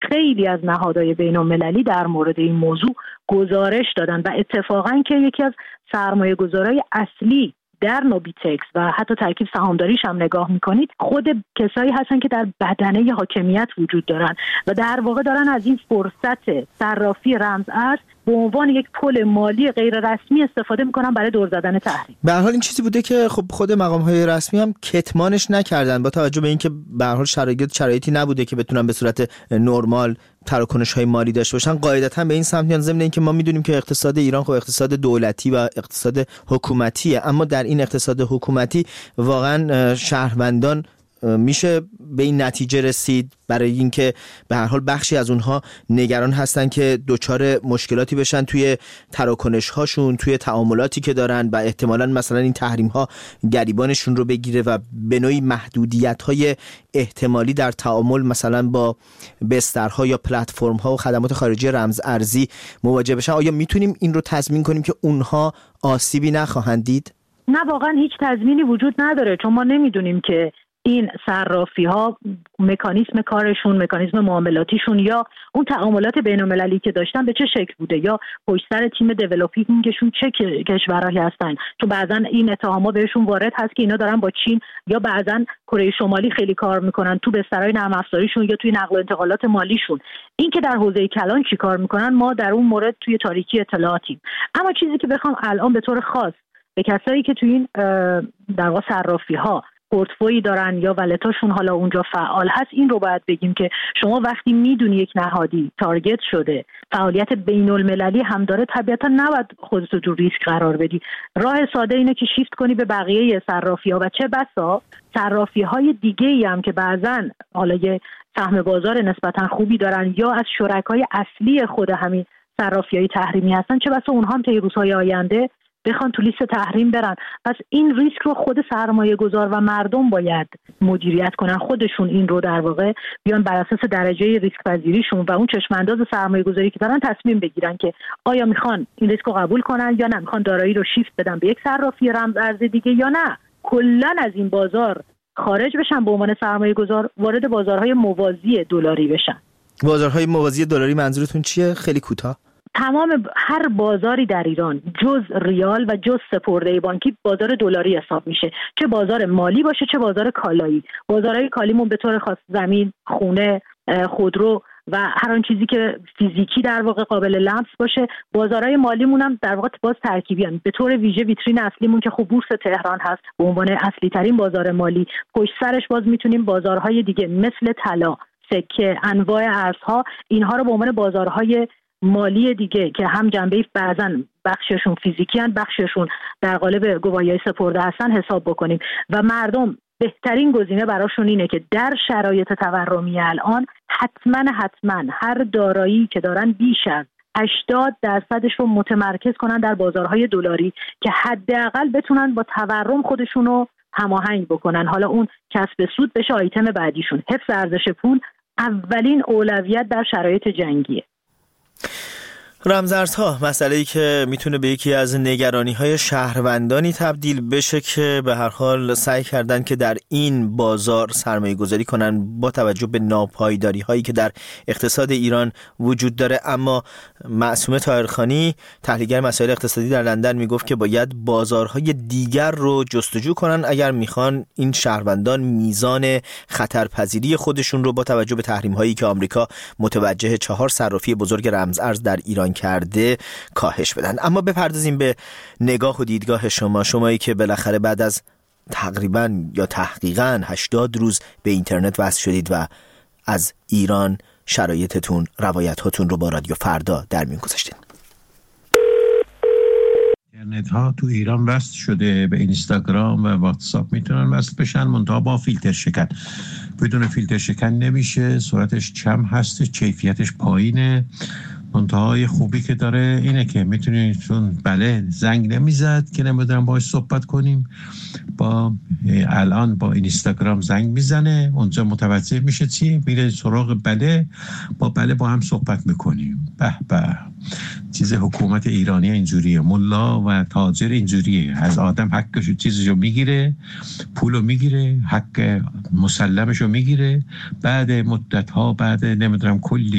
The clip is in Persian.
خیلی از نهادهای بین‌المللی در مورد این موضوع گزارش دادن و اتفاقاً که یکی از سرمایه‌گذارای اصلی در نوبیتکس و حتی ترکیب سهامداریش هم نگاه میکنید، خود کسایی هستن که در بدنه حاکمیت وجود دارن و در واقع دارن از این فرصت صرافی رمز ارز به عنوان یک پل مالی غیر رسمی استفاده میکنن برای دور زدن تحریم. به هر حال این چیزی بوده که خب خود مقام‌های رسمی هم کتمانش نکردن، با توجه به اینکه به هر حال شرایطی نبوده که بتونن به صورت نرمال تراکنش‌های مالی داشته باشن. قاعدتاً به این سمت میان، ضمن اینکه ما میدونیم که اقتصاد ایران خب اقتصاد دولتی و اقتصاد حکومتیه، اما در این اقتصاد حکومتی واقعاً شهروندان میشه به این نتیجه رسید برای اینکه به هر حال بخشی از اونها نگران هستن که دچار مشکلاتی بشن توی تراکنش هاشون، توی تعاملاتی که دارن و احتمالاً مثلا این تحریم ها گریبانشون رو بگیره و به نوعی محدودیت های احتمالی در تعامل مثلا با بسترها یا پلتفرم ها و خدمات خارجی رمز ارزی مواجه بشن. آیا میتونیم این رو تضمین کنیم که اونها آسیبی نخواهند دید؟ نه، واقعا هیچ تضمینی وجود نداره، چون ما نمیدونیم که این صرافی ها مکانیزم کارشون، مکانیزم معاملاتیشون یا اون تعاملات بین‌المللی که داشتن به چه شکل بوده، یا پشت سر تیم دیولپینگشون چه کشورهایی هستن. چون بعضا این اتهامات بهشون وارد هست که اینا دارن با چین یا بعضا کره شمالی خیلی کار میکنن تو بسترهای نرم افزاریشون یا توی نقل و انتقالات مالیشون. این که در حوزه کلان چی کار میکنن ما در اون مورد توی تاریکی اطلاعاتیم. اما چیزی که بخوام الان به طور خاص به کسایی که توی این در واقع صرافی ها پورتفوی دارن یا ولتاشون حالا اونجا فعال هست، این رو باید بگیم که شما وقتی میدونی یک نهادی تارگت شده، فعالیت بین المللی هم داره، طبیعتا نباید خودت رو تو ریسک قرار بدی. راه ساده اینه که شیفت کنی به بقیه صرافی ها و چه بسا صرافی های دیگه ای هم که بعضن حالا یه سهم بازار نسبتا خوبی دارن یا از شرکای اصلی خود همین صرافی های تحریمی هستن، چه بسا اونها هم طی روزهای آینده بخوان تو لیست تحریم برن. پس این ریسک رو خود سرمایه گذار و مردم باید مدیریت کنن، خودشون این رو در واقع بیان بر اساس درجه ریسک پذیریشون و اون چشم انداز سرمایه گذاری که دارن تصمیم بگیرن که آیا میخوان این ریسک رو قبول کنن یا نه، میخوان دارایی رو شیفت بدن به یک صرافی رمز ارز دیگه یا نه کلا از این بازار خارج بشن، به عنوان سرمایه گذار وارد بازارهای موازی دلاری بشن. بازارهای موازی دلاری منظورتون چیه؟ خیلی کوتاه. تمام هر بازاری در ایران جز ریال و جز سپرده بانکی بازار دلاری حساب میشه، چه بازار مالی باشه چه بازار کالایی. بازارهای کالیمون به طور خاص زمین، خونه، خودرو و هر آن چیزی که فیزیکی در واقع قابل لمس باشه. بازارهای مالیمون هم در واقع باز ترکیبی هستند. به طور ویژه ویترین اصلیمون که خب بورس تهران هست به عنوان اصلی ترین بازار مالی، پشت سرش باز میتونیم بازارهای دیگه مثل طلا، سکه، انواع ارزها، اینها رو به عنوان بازارهای مالی دیگه که هم جنبه بعضن بخششون فیزیکی هستند، بخششون در قالب گواهی‌های سپرده هستن حساب بکنیم و مردم بهترین گزینه براشون اینه که در شرایط تورمی الان حتما هر دارایی که دارن بیش از 80% رو متمرکز کنن در بازارهای دلاری که حداقل بتونن با تورم خودشون رو هماهنگ بکنن. حالا اون کسب سود بشه آیتم بعدیشون. حفظ ارزش پول اولین اولویت در شرایط جنگیه. رمزارزها مسئله‌ای که میتونه به یکی از نگرانی‌های شهروندانی تبدیل بشه که به هر حال سعی کردن که در این بازار سرمایه‌گذاری کنن با توجه به ناپایداری‌هایی که در اقتصاد ایران وجود داره. اما معصومه طاهرخانی تحلیلگر مسائل اقتصادی در لندن میگفت که باید بازارهای دیگر رو جستجو کنن اگر میخوان این شهروندان میزان خطرپذیری خودشون رو با توجه به تحریم‌هایی که آمریکا متوجه 4 صرافی بزرگ رمزارز در ایران کرده کاهش بدن. اما بپردازیم به نگاه و دیدگاه شمایی که بالاخره بعد از تقریباً یا تحقیقاً 80 روز به اینترنت وصل شدید و از ایران شرایطتون، روایت‌هاتون رو با رادیو فردا در میون گذاشتید. اینترنت ها تو ایران وصل شده، به اینستاگرام و واتساپ میتونن وصل بشن، منتها با فیلتر شکن. بدون فیلتر شکن نمیشه، سرعتش کم هست، کیفیتش پایینه. منتهای خوبی که داره اینه که میتونید، چون بله زنگ نمیزد که نمیدونم باهاش صحبت کنیم، الان با اینستاگرام زنگ میزنه، اونجا متوجه میشه چی، میره سراغ بله، با هم صحبت میکنیم. به چیز حکومت ایرانی اینجوریه، ملا و تاجر اینجوریه، از آدم حقشو چیزشو میگیره، پولو میگیره، حق مسلمشو میگیره، بعد مدت ها، بعد نمیدونم کلی